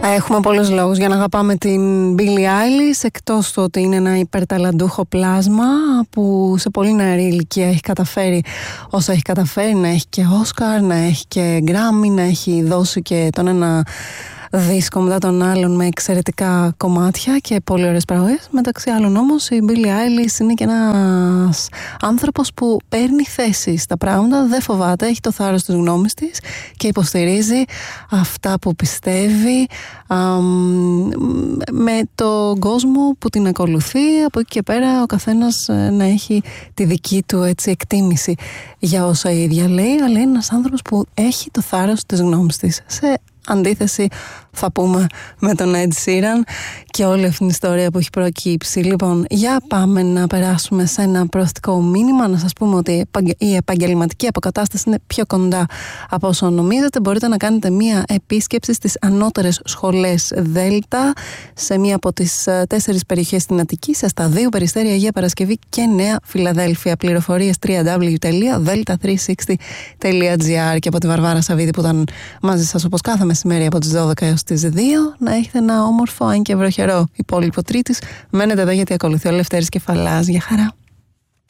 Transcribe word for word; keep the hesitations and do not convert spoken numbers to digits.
Έχουμε πολλούς λόγους για να αγαπάμε την Billie Eilish, εκτός του ότι είναι ένα υπερταλαντούχο πλάσμα που σε πολύ νεαρή ηλικία έχει καταφέρει όσα έχει καταφέρει, να έχει και Όσκαρ, να έχει και Γκράμι, να έχει δώσει και τον ένα δίσκο μετά τον άλλον με εξαιρετικά κομμάτια και πολύ ωραίες παραγωγές. Μεταξύ άλλων όμως η Billie Eilish είναι και ένας άνθρωπος που παίρνει θέση στα πράγματα, δεν φοβάται, έχει το θάρρος της γνώμης της και υποστηρίζει αυτά που πιστεύει αμ, με τον κόσμο που την ακολουθεί. Από εκεί και πέρα ο καθένας να έχει τη δική του έτσι εκτίμηση για όσα η ίδια λέει, αλλά είναι ένας άνθρωπος που έχει το θάρρος της γνώμης της. Σε αντίθεση θα πούμε με τον Ed Sheeran και όλη αυτή την ιστορία που έχει προκύψει. Λοιπόν, για πάμε να περάσουμε σε ένα προστικό μήνυμα. Να σας πούμε ότι η επαγγελματική αποκατάσταση είναι πιο κοντά από όσο νομίζετε. Μπορείτε να κάνετε μία επίσκεψη στις ανώτερες σχολές Δέλτα σε μία από τις τέσσερις περιοχές στην Αττική, σε στα δύο Περιστέρια, Αγία Παρασκευή και Νέα Φιλαδέλφια. Πληροφορίες double-u double-u double-u τελεία delta τριακόσια εξήντα τελεία gr. Και από τη Βαρβάρα Σαββίδη που ήταν μαζί σας όπως κάθε μεσημέρι από τις δώδεκα έως τις δύο, να έχετε ένα όμορφο αν και βροχερό υπόλοιπο Τρίτης. Μένετε εδώ γιατί ακολουθεί ο Λευτέρης Κεφαλάς. Για χαρά.